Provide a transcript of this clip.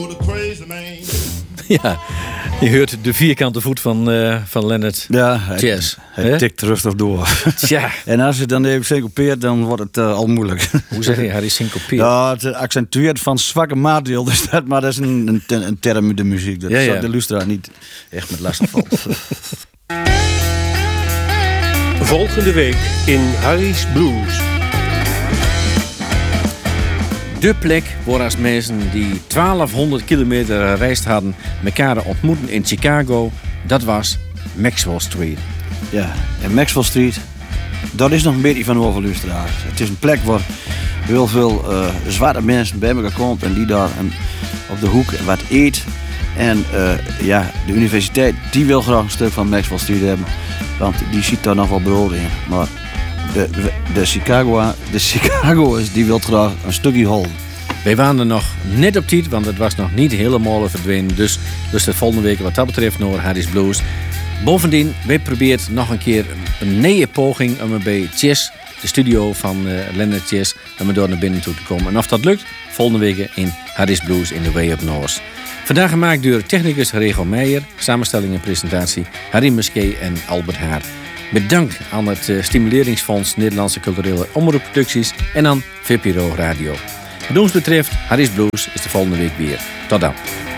Ja, je hoort de vierkante voet van Leonard Jazz. Hij tikt rustig door. Tja. En als je dan even syncopeert, dan wordt het al moeilijk. Hoe zeg je, hij is syncopeert? Ja, het accentueert van zwakke maatdeel. Dus maar dat is een term in de muziek. Dat de luisteraar niet echt met lastig valt. Volgende week in Harry's Blues. De plek waar als mensen die 1200 kilometer gereisd hadden elkaar ontmoeten in Chicago, dat was Maxwell Street. Ja, en Maxwell Street, dat is nog een beetje van overluisteraars. Het is een plek waar heel veel zwarte mensen bij elkaar komen en die daar op de hoek wat eet. En de universiteit die wil graag een stuk van Maxwell Street hebben, want die ziet daar nog wel brood in. Maar de Chicago's die wil graag een stukje holen. Wij waren er nog net op tijd, want het was nog niet helemaal verdwenen. Dus de volgende week wat dat betreft naar Harry's Blues. Bovendien, wij proberen nog een keer een nieuwe poging om bij Jazz, de studio van Leonard Jazz, om er door naar binnen toe te komen. En of dat lukt, volgende week in Harry's Blues in the Way Up North. Vandaag gemaakt door technicus Rego Meijer, samenstelling en presentatie Harry Musquet en Albert Haar. Met dank aan het Stimuleringsfonds Nederlandse Culturele Omroepproducties en aan VPRO Radio. Wat ons betreft, Harry's Blues is de volgende week weer. Tot dan.